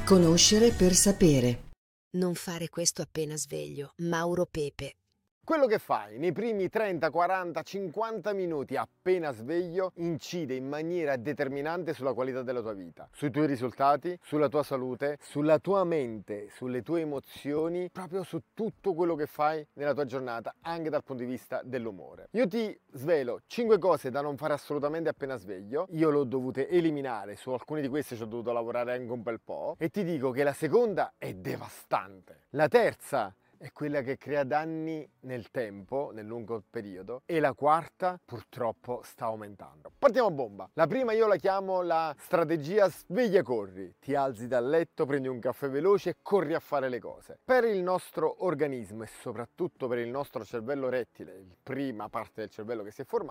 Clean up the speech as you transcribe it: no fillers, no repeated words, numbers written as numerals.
Conoscere per sapere. Non fare questo appena sveglio. Mauro Pepe. Quello che fai nei primi 30, 40, 50 minuti appena sveglio incide in maniera determinante sulla qualità della tua vita, sui tuoi risultati, sulla tua salute, sulla tua mente, sulle tue emozioni, proprio su tutto quello che fai nella tua giornata, anche dal punto di vista dell'umore. Io ti svelo 5 cose da non fare assolutamente appena sveglio. Io le ho dovute eliminare, su alcune di queste ci ho dovuto lavorare anche un bel po', e ti dico che la seconda è devastante. La terza è quella che crea danni nel tempo, nel lungo periodo, e la quarta purtroppo sta aumentando. Partiamo a bomba. La prima io la chiamo la strategia sveglia corri. Ti alzi dal letto, prendi un caffè veloce e corri a fare le cose. Per il nostro organismo e soprattutto per il nostro cervello rettile, la prima parte del cervello che si è formato,